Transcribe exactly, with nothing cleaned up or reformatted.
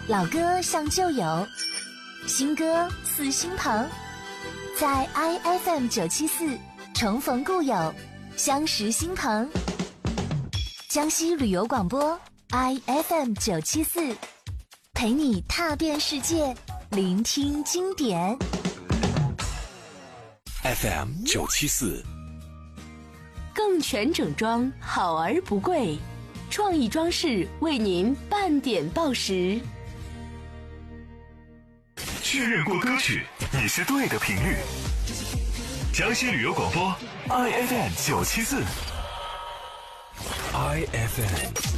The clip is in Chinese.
老歌像旧友，新歌似新朋，在 I F M 九七四重逢故友，相识新朋。江西旅游广播 I F M 九七四，陪你踏遍世界，聆听经典。 F M 九七四， 更全整装，好而不贵，创意装饰为您半点报时。 确认过歌曲，你是对的频率。江西旅游广播 I F M 九七四 I F M